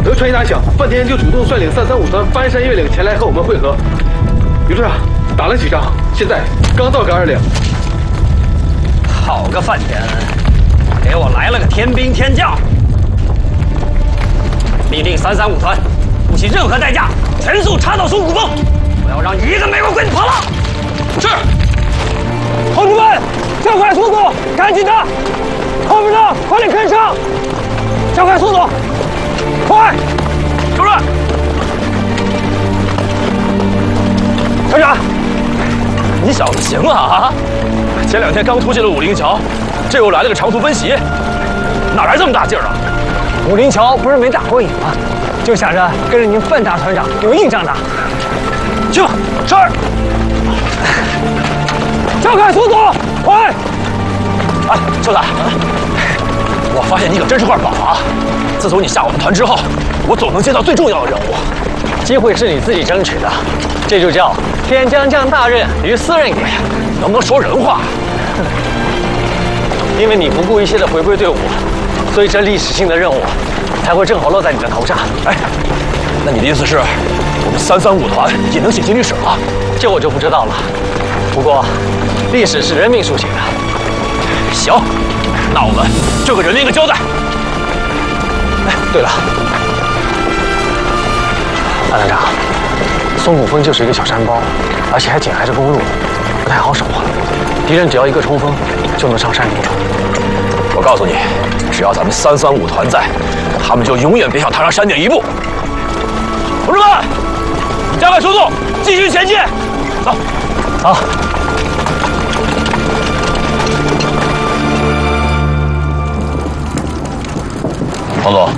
德川一打响，范田就主动率领335团翻山越岭前来和我们会合。刘处长打了几仗，现在刚到个2两。 好个范田，给我来了个天兵天将！命令335团不惜任何代价，全速插到松骨峰，不要让一个美国鬼子跑了。是。同志们，加快速度，赶紧的！后面的快点跟上，加快速度，快！主任，团长，你小子行啊！前2天刚突进了武陵桥，这又来了个长途奔袭，哪来这么大劲儿啊？武陵桥不是没打过瘾吗？就想着跟着您范大团长有硬仗打。去吧，是。加快速度，快！哎，秋仔，我发现你可真是块宝啊！自从你下我们团之后，我总能接到最重要的任务。机会是你自己争取的，这就叫天将降大任于斯人也。能不能说人话？因为你不顾一切的回归队伍，所以这历史性的任务才会正好落在你的头上。哎，那你的意思是，我们335团也能写进历史了？这我就不知道了。不过，历史是人民书写的。行，那我们就给人民一个交代。哎，对了，范团长，松骨峰就是一个小山包，而且还紧挨着公路，不太好守啊。敌人只要一个冲锋，就能上山顶。我告诉你，只要咱们335团在，他们就永远别想踏上山顶一步。同志们，加快速度，继续前进！走，走。黄总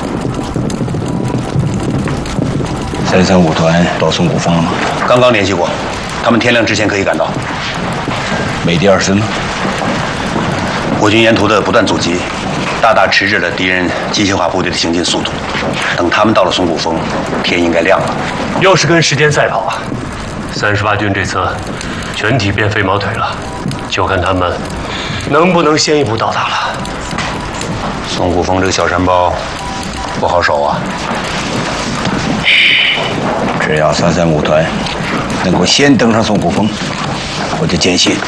，335团到松骨峰了吗？ 刚刚联系过，他们天亮之前可以赶到。 美第20呢？ 我军沿途的不断阻击，大大迟滞了敌人机械化部队的行进速度。等他们到了松骨峰，天应该亮了。 又是跟时间赛跑啊！38军这次全体变飞毛腿了，就看他们能不能先一步到达了。 松骨峰这个小山包不好守啊！ 只要335团能够先登上松骨峰，我就坚信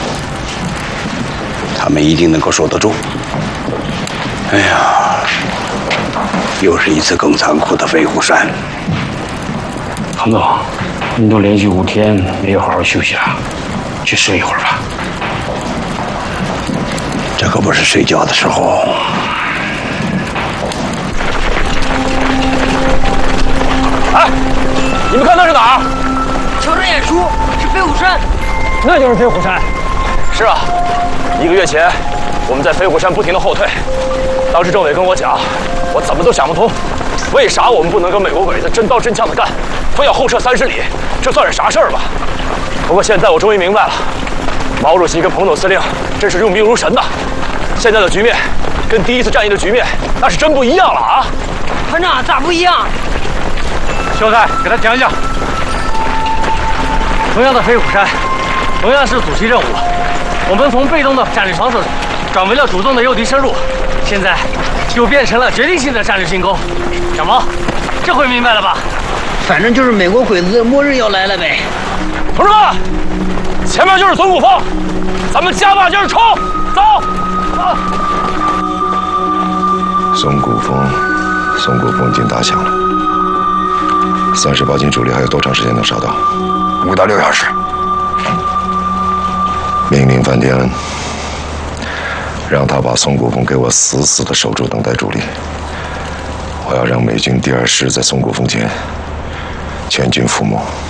他们一定能够守得住。哎呀，又是一次更残酷的飞虎山。 韩总，你都连续5天没有好好休息了，去睡一会儿吧。 这可不是睡觉的时候。 哎，你们看那是哪儿？ 瞧这眼珠，是飞虎山。 那就是飞虎山。是啊，1个月前我们在飞虎山不停的后退，当时政委跟我讲，我怎么都想不通，为啥我们不能跟美国鬼子真刀真枪的干，非要后撤30里？这算是啥事儿吧？不过现在我终于明白了，毛主席跟彭总司令真是用兵如神呐。现在的局面跟第1次战役的局面那是真不一样了啊！ 团长，咋不一样？ 兄弟，给他讲一讲。同样的飞虎山，同样是阻击任务，我们从被动的战略防守转为了主动的诱敌深入，现在又变成了决定性的战略进攻。小毛，这回明白了吧？ 反正就是美国鬼子的末日要来了呗。 同志们，前面就是松骨峰，咱们加把劲儿冲！走！走！ 松骨峰已经打响了。38军主力还有多长时间能杀到 ？5到6小时。 命令范田恩，让他把松骨峰给我死死的守住，等待主力。我要让美军第2师在松骨峰前全军覆没。